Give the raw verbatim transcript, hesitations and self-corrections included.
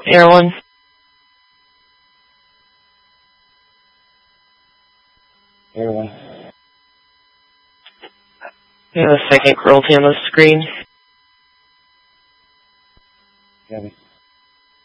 Air one. Air one. We have a second cruelty on the screen. Got it.